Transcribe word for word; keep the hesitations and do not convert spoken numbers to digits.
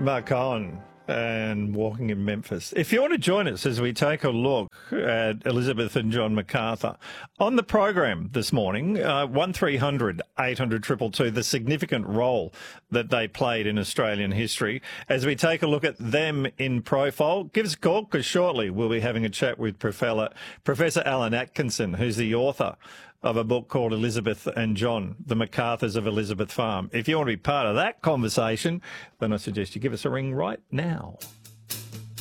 Mark Cohen and Walking in Memphis. If you want to join us as we take a look at Elizabeth and John MacArthur, on the program this morning, uh, one three hundred eight hundred two two two, the significant role that they played in Australian history. As we take a look at them in profile, give us a call because shortly we'll be having a chat with Professor, Professor Alan Atkinson, who's the author of a book called Elizabeth and John, The MacArthurs of Elizabeth Farm. If you want to be part of that conversation, then I suggest you give us a ring right now.